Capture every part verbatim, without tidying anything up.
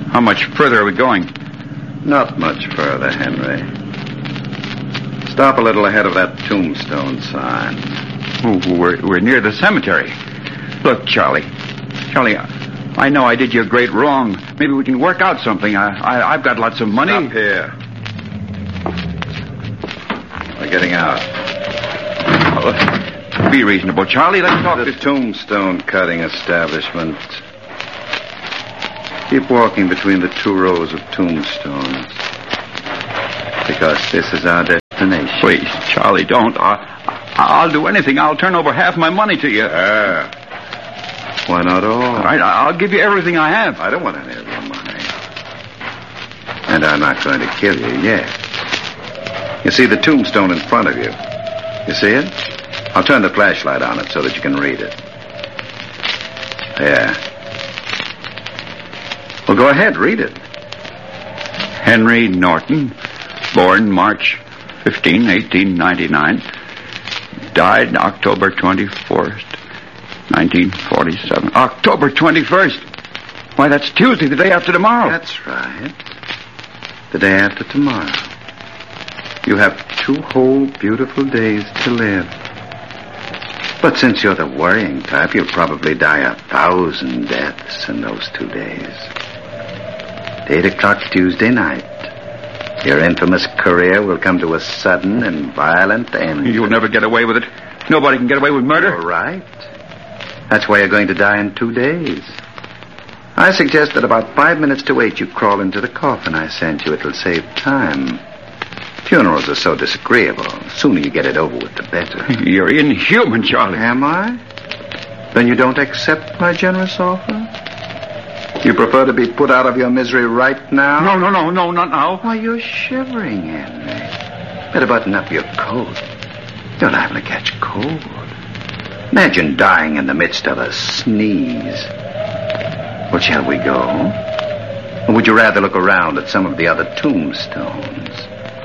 How much further are we going? Not much further, Henry. Stop a little ahead of that tombstone sign. Ooh, we're, we're near the cemetery. Look, Charlie. Charlie, I know I did you a great wrong. Maybe we can work out something. I, I, I've got lots of money. Stop here. We're getting out. Oh, be reasonable, Charlie. Let's talk. The this tombstone cutting establishment. Keep walking between the two rows of tombstones. Because this is our destination. Please, Charlie, don't. I, I'll do anything. I'll turn over half my money to you. Ah. Why not all? All right, I'll give you everything I have. I don't want any of your money. And I'm not going to kill you yet. You see the tombstone in front of you? You see it? I'll turn the flashlight on it so that you can read it. There. Well, go ahead, read it. Henry Norton, born March fifteenth, eighteen ninety-nine. Died October twenty-fourth, nineteen forty-seven. October twenty-first. Why, that's Tuesday, the day after tomorrow. That's right. The day after tomorrow. You have two whole beautiful days to live. But since you're the worrying type, you'll probably die a thousand deaths in those two days. Eight o'clock Tuesday night. Your infamous career will come to a sudden and violent end. You'll never get away with it. Nobody can get away with murder. You're right. That's why you're going to die in two days. I suggest that about five minutes to eight you crawl into the coffin I sent you. It'll save time. Funerals are so disagreeable. The sooner you get it over with, the better. You're inhuman, Charlie. Am I? Then you don't accept my generous offer? You prefer to be put out of your misery right now? No, no, no, no, not now. Why, you're shivering, Henry. Better button up your coat. You're liable to catch cold. Imagine dying in the midst of a sneeze. Well, shall we go? Or would you rather look around at some of the other tombstones?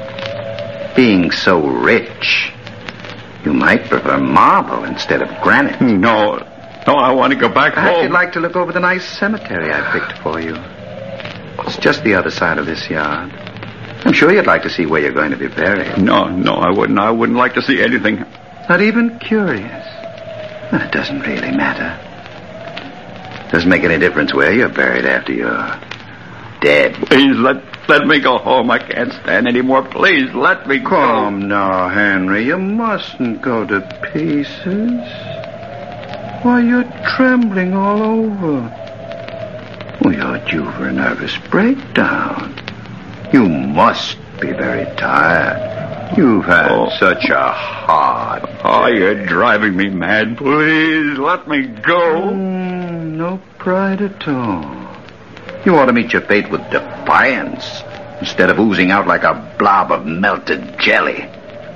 Being so rich, you might prefer marble instead of granite. No, no, I want to go back Perhaps home. you'd like to look over the nice cemetery I picked for you. It's just the other side of this yard. I'm sure you'd like to see where you're going to be buried. No, no, I wouldn't. I wouldn't like to see anything. Not even curious. Well, it doesn't really matter. Doesn't make any difference where you're buried after you're dead. Please, let let me go home. I can't stand anymore. Please, let me go. Come now, Henry. You mustn't go to pieces. Why, you're trembling all over. Well, you're due for a nervous breakdown. You must be very tired. You've had oh. such a hard Oh, day. you're driving me mad. Please, let me go. Mm, no pride at all. You ought to meet your fate with defiance instead of oozing out like a blob of melted jelly.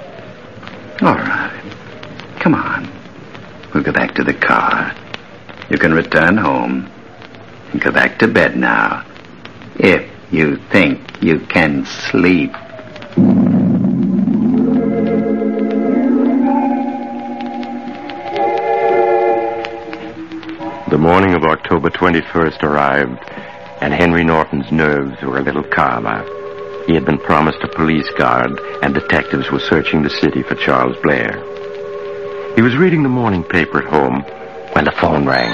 All right. Come on. We'll go back to the car. You can return home and go back to bed now. If you think you can sleep. The morning of October twenty-first arrived, and Henry Norton's nerves were a little calmer. He had been promised a police guard, and detectives were searching the city for Charles Blair. He was reading the morning paper at home when the phone rang.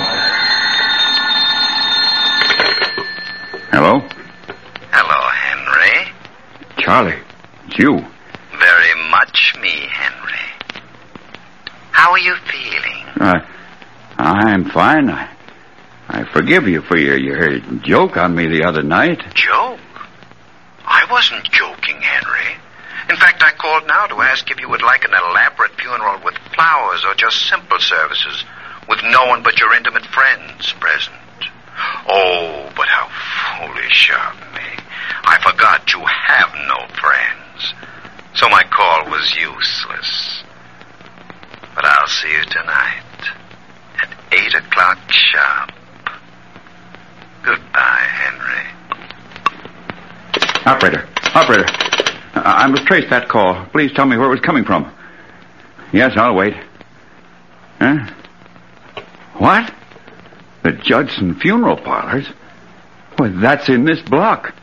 Hello? Hello, Henry. Charlie, it's you. Very much me, Henry. How are you feeling? Uh, I'm fine. I, I forgive you for your, your joke on me the other night. Joke? I wasn't joking, Henry. In fact, I called now to ask if you would like an elaborate funeral with flowers or just simple services with no one but your intimate friends present. Oh, but how foolish of me. I forgot you have no friends. So my call was useless. But I'll see you tonight at eight o'clock sharp. Goodbye, Henry. Operator, operator, I must trace that call. Please tell me where it was coming from. Yes, I'll wait. Huh? What? The Judson Funeral Parlors? Well, that's in this block.